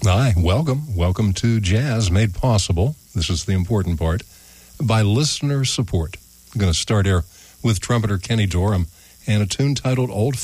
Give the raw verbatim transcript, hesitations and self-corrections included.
Hi, welcome. Welcome to Jazz Made Possible. This is the important part. By listener support. I'm going to start here with trumpeter Kenny Dorham and a tune titled Old